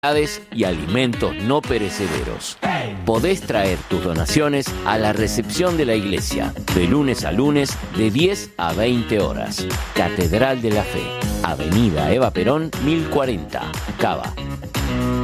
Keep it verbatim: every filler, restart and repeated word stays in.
y alimentos no perecederos. Podés traer tus donaciones a la recepción de la iglesia, de lunes a lunes, de diez a veinte horas. Catedral de la Fe, Avenida Eva Perón, mil cuarenta, Cava.